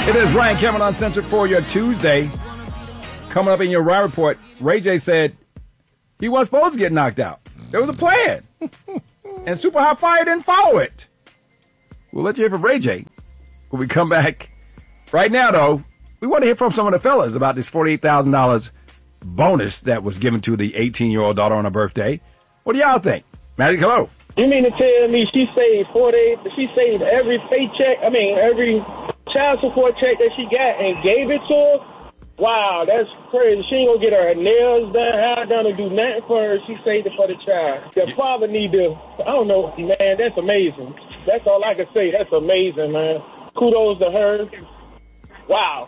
It is Ryan Cameron Uncensored for your Tuesday. Coming up in your Ryan Report, Ray J said he wasn't supposed to get knocked out. There was a plan. And Super Hot Fire didn't follow it. We'll let you hear from Ray J when we come back. Right now, though, we want to hear from some of the fellas about this $48,000 bonus that was given to the 18-year-old daughter on her birthday. What do y'all think? Magic, hello. You mean to tell me she saved every paycheck, every child support check that she got and gave it to her? Wow, that's crazy. She ain't gonna get her nails done, hair done, or do nothing for her. She saved it for the child. The father need to, I don't know, man, that's amazing. That's all I can say. That's amazing, man. Kudos to her. Wow.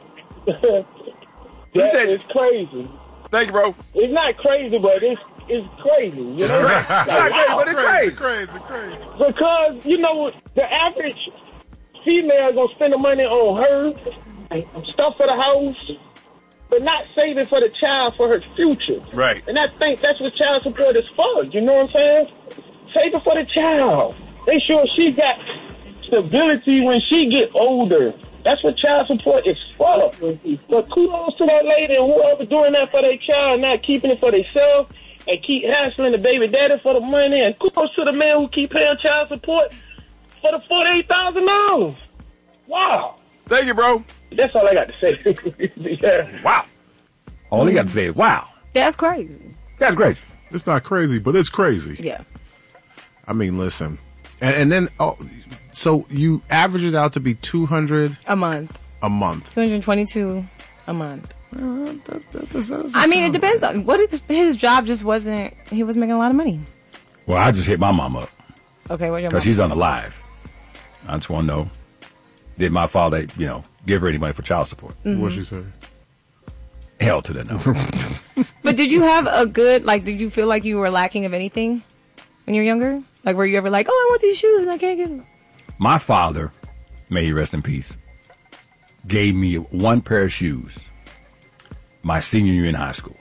That is crazy. Thank you, bro. It's not crazy, but it's crazy. You know? It's not crazy, but it's crazy. Crazy. Because, the average female gonna spend the money on her, stuff for the house, but not saving for the child for her future. Right. And I think that's what child support is for. You know what I'm saying? Save it for the child. Make sure she got stability when she get older. That's what child support is for. But kudos to that lady and whoever doing that for their child, not keeping it for themselves and keep hassling the baby daddy for the money. And kudos to the man who keep paying child support for the $48,000. Wow. Thank you, bro. That's all I got to say. Yeah. Wow. All he got to say is wow. That's crazy. That's crazy. It's not crazy, but it's crazy. Yeah. I mean, listen. And then, so you average it out to be $200 a month. A month. $222 a month. That I mean, it depends on what if his job just wasn't. He was making a lot of money. Well, I just hit my mom up. Okay, what's your mom? Because she's on the live. I just want to know, did my father, give her any money for child support? Mm-hmm. What'd she say? Hell to the no. But did you have a good, did you feel like you were lacking of anything when you were younger? Like, were you ever like, oh, I want these shoes and I can't get them? My father, may he rest in peace, gave me one pair of shoes my senior year in high school.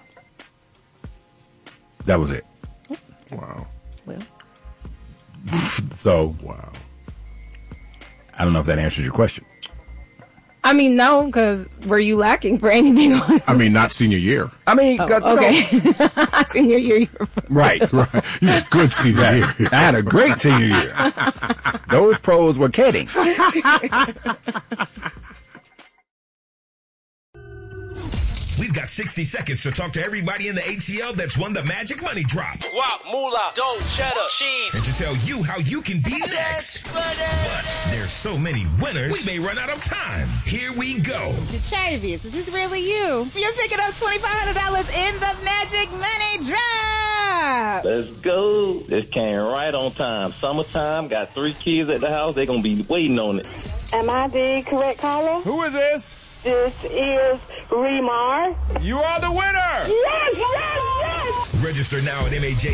That was it. Wow. Well. So. Wow. I don't know if that answers your question. I mean, no, because were you lacking for anything? I mean, not senior year. I mean, okay. Senior year, you were right. You was good senior year. I had a great senior year. Those pros were kidding. We've got 60 seconds to talk to everybody in the ATL that's won the Magic Money Drop. Guap, moolah, dough, cheddar, cheese. And to tell you how you can be next. But there's so many winners, we may run out of time. Here we go. Travis, is this really you? You're picking up $2,500 in the Magic Money Drop. Let's go. This came right on time. Summertime, got 3 kids at the house. They're going to be waiting on it. Am I the correct caller? Who is this? This is Remar. You are the winner! Yes! Register now at MAJ.